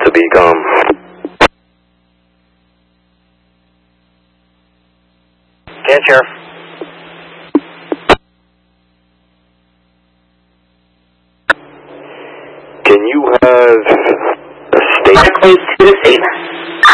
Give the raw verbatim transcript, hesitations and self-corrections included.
to be calm. Yes, Sheriff. Can you have a state? Close to the scene.